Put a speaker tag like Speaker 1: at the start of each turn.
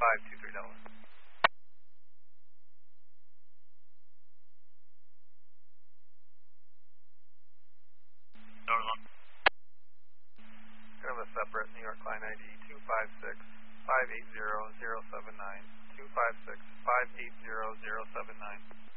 Speaker 1: 523 Delaware.
Speaker 2: Northern.
Speaker 1: Kind of a separate New York line ID 256-580-079, 256-580-079.